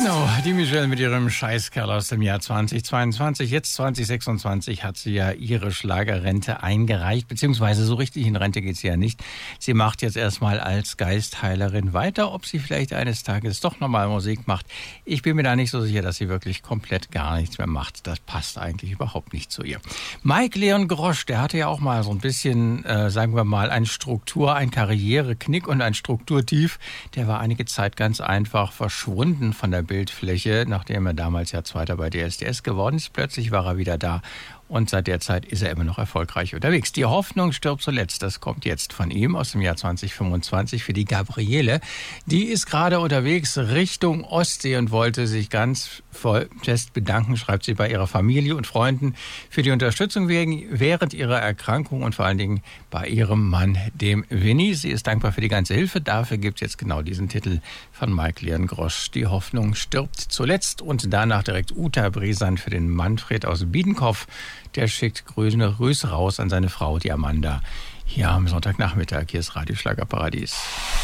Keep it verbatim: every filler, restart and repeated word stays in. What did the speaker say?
Genau, die Michelle mit ihrem Scheißkerl aus dem Jahr zweitausendzweiundzwanzig. Jetzt zweitausendsechsundzwanzig hat sie ja ihre Schlagerrente eingereicht, beziehungsweise so richtig in Rente geht sie ja nicht. Sie macht jetzt erstmal als Geistheilerin weiter. Ob sie vielleicht eines Tages doch nochmal Musik macht, ich bin mir da nicht so sicher, dass sie wirklich komplett gar nichts mehr macht. Das passt eigentlich überhaupt nicht zu ihr. Mike Leon Grosch, der hatte ja auch mal so ein bisschen, äh, sagen wir mal, ein Struktur, ein Karriereknick und ein Strukturtief. Der war einige Zeit ganz einfach verschwunden von der Bildfläche, nachdem er damals ja Zweiter bei D S D S geworden ist. Plötzlich war er wieder da und seit der Zeit ist er immer noch erfolgreich unterwegs. Die Hoffnung stirbt zuletzt. Das kommt jetzt von ihm aus dem Jahr zweitausendfünfundzwanzig für die Gabriele. Die ist gerade unterwegs Richtung Ostsee und wollte sich ganz voll fest bedanken, schreibt sie, bei ihrer Familie und Freunden für die Unterstützung während ihrer Erkrankung und vor allen Dingen bei ihrem Mann, dem Winnie. Sie ist dankbar für die ganze Hilfe. Dafür gibt es jetzt genau diesen Titel von Mike Leon Grosch. Die Hoffnung stirbt zuletzt und danach direkt Uta Brisand für den Manfred aus Biedenkopf. Der schickt grüne Grüße raus an seine Frau, die Amanda. Hier am Sonntagnachmittag. Hier ist Radio Schlagerparadies.